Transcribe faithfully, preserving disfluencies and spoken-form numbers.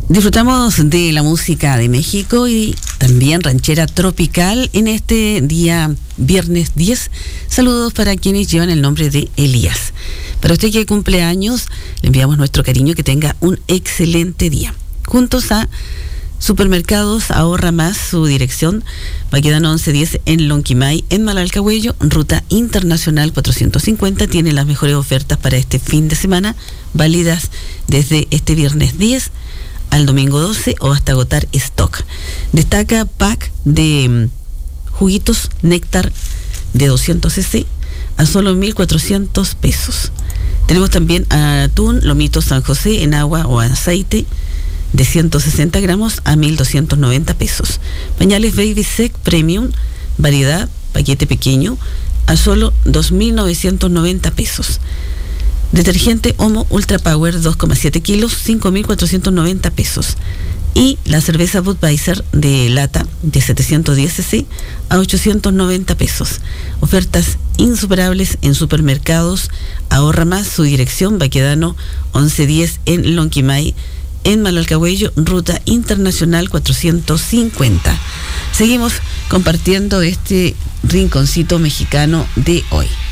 Disfrutamos de la música de México y también ranchera tropical en este día viernes diez. Saludos para quienes llevan el nombre de Elías. Para usted que cumple años, le enviamos nuestro cariño, que tenga un excelente día. Juntos a Supermercados Ahorra Más, su dirección, Baquedano once diez en Lonquimay, en Malalcahuello, ruta internacional cuatrocientos cincuenta. Tiene las mejores ofertas para este fin de semana, válidas desde este viernes diez al domingo doce o hasta agotar stock. Destaca pack de juguitos néctar de doscientos centilitros a solo mil cuatrocientos pesos. Tenemos también atún Lomito San José en agua o aceite de ciento sesenta gramos a mil doscientos noventa pesos. Pañales Baby Sec Premium, variedad, paquete pequeño, a solo dos mil novecientos noventa pesos. Detergente Omo Ultra Power dos coma siete kilos, cinco mil cuatrocientos noventa pesos. Y la cerveza Budweiser de lata de setecientos diez centilitros a ochocientos noventa pesos. Ofertas insuperables en Supermercados Ahorra Más, su dirección, Baquedano once diez en Lonquimay, en Malalcahuello, ruta internacional cuatrocientos cincuenta. Seguimos compartiendo este rinconcito mexicano de hoy.